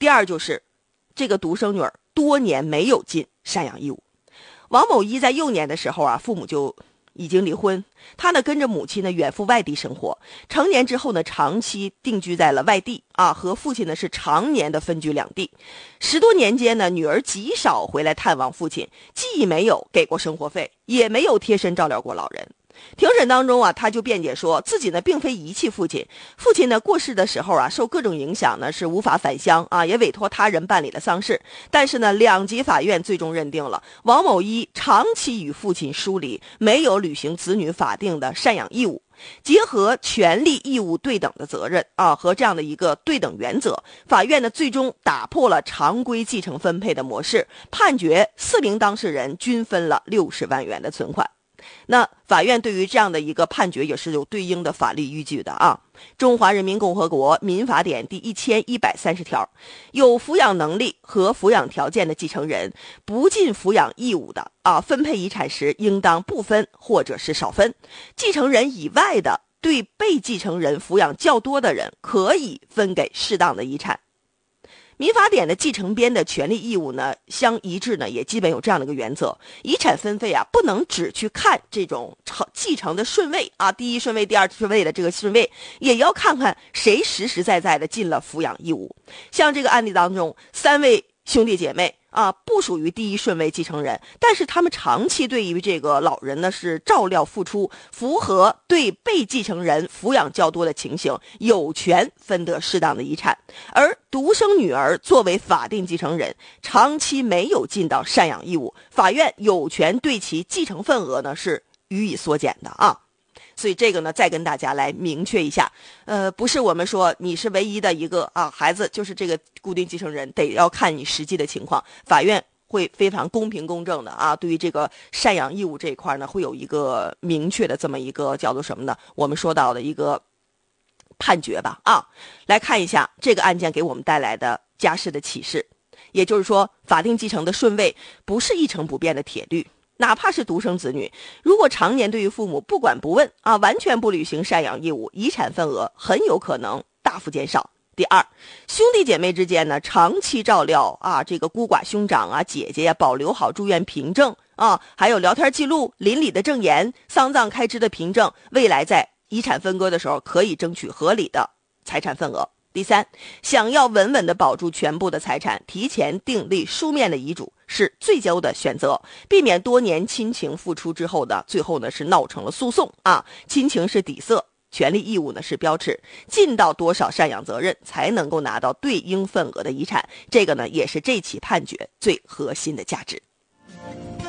第二就是这个独生女儿多年没有尽赡养义务。王某一在幼年的时候啊，父母就已经离婚，他呢跟着母亲呢远赴外地生活，成年之后呢长期定居在了外地啊，和父亲呢是常年的分居两地。10多年间呢，女儿极少回来探望父亲，既没有给过生活费，也没有贴身照料过老人。庭审当中啊，他就辩解说自己呢并非遗弃父亲，父亲呢过世的时候啊，受各种影响呢是无法返乡啊，也委托他人办理了丧事。但是呢，2级法院最终认定了王某一长期与父亲疏离，没有履行子女法定的赡养义务。结合权利义务对等的责任啊和这样的一个对等原则，法院呢最终打破了常规继承分配的模式，判决4名当事人均分了60万元的存款。那法院对于这样的一个判决也是有对应的法律依据的啊。中华人民共和国民法典第1130条，有抚养能力和抚养条件的继承人，不尽抚养义务的啊，分配遗产时应当不分或者是少分。继承人以外的对被继承人抚养较多的人，可以分给适当的遗产。民法典的继承编的权利义务呢相一致呢，也基本有这样的一个原则：遗产分配啊，不能只去看这种继承的顺位啊，第一顺位、第二顺位的这个顺位，也要看看谁实实在在的尽了抚养义务。像这个案例当中，3位兄弟姐妹啊，不属于第一顺位继承人，但是他们长期对于这个老人呢是照料付出，符合对被继承人抚养较多的情形，有权分得适当的遗产。而独生女儿作为法定继承人，长期没有尽到赡养义务，法院有权对其继承份额呢是予以缩减的啊。所以这个呢，再跟大家来明确一下，不是我们说你是唯一的一个啊孩子，就是这个固定继承人，得要看你实际的情况，法院会非常公平公正的啊，对于这个赡养义务这一块呢，会有一个明确的这么一个叫做什么呢？我们说到的一个判决吧啊，来看一下这个案件给我们带来的家事的启示，也就是说，法定继承的顺位不是一成不变的铁律。哪怕是独生子女，如果常年对于父母不管不问啊，完全不履行赡养义务，遗产份额很有可能大幅减少。第二，兄弟姐妹之间呢，长期照料啊，这个孤寡兄长啊、姐姐呀，保留好住院凭证啊，还有聊天记录、邻里的证言、丧葬开支的凭证，未来在遗产分割的时候可以争取合理的财产份额。第三，想要稳稳地保住全部的财产，提前订立书面的遗嘱是最优的选择，避免多年亲情付出之后的最后呢是闹成了诉讼啊，亲情是底色，权利义务呢是标尺，尽到多少赡养责任才能够拿到对应份额的遗产，这个呢也是这起判决最核心的价值。